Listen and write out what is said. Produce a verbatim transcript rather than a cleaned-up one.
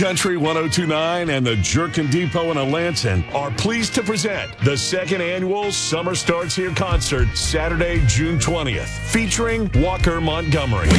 Country one oh two point nine and the Jerkin Depot in Alanson are pleased to present the second annual Summer Starts Here concert Saturday, June twentieth, featuring Walker Montgomery.